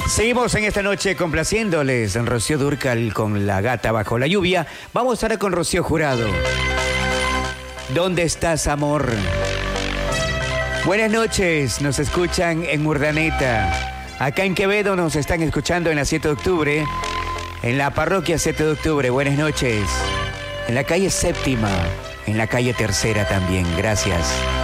Seguimos en esta noche complaciéndoles en Rocío Dúrcal con La Gata Bajo la Lluvia. Vamos ahora con Rocío Jurado. ¿Dónde estás, amor? Buenas noches, nos escuchan en Urdaneta. Acá en Quevedo nos están escuchando en la 7 de octubre. En la parroquia 7 de octubre, buenas noches. En la calle Séptima, en la calle Tercera también, gracias.